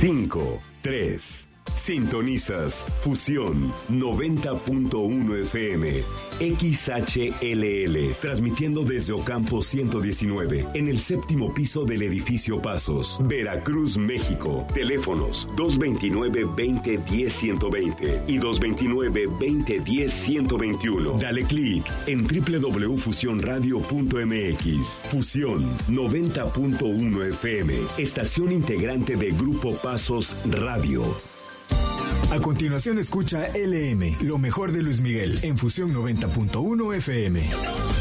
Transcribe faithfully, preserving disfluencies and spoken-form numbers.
cinco, tres. Sintonizas Fusión noventa punto uno F M, X H L L, transmitiendo desde Ocampo ciento diecinueve, en el séptimo piso del edificio Pasos, Veracruz, México. Teléfonos dos veintinueve, veinte, diez, ciento veinte y dos veintinueve, veinte, diez, ciento veintiuno. Dale clic en doble u doble u doble u punto fusión radio punto m x. Fusión noventa punto uno F M, estación integrante de Grupo Pasos Radio. A continuación escucha L M, lo mejor de Luis Miguel, en Fusión noventa punto uno F M.